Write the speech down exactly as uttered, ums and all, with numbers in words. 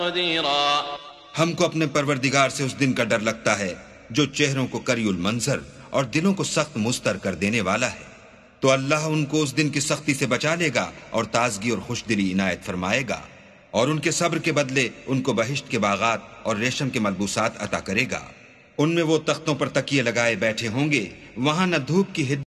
हमको अपने परवरदिगार से उस दिन का डर लगता है जो चेहरों को करीउल मंजर और दिलों को सख्त मुस्तर कर देने वाला है। तो अल्लाह उनको उस दिन की सख्ती से बचा लेगा और ताजगी और खुशदिली इनायत फरमाएगा, और उनके सब्र के बदले उनको बहिश्त के बागात और रेशम के मलबूसात अता करेगा। उनमें वो तख्तों पर तकिए लगाए बैठे होंगे, वहां न धूप की हिद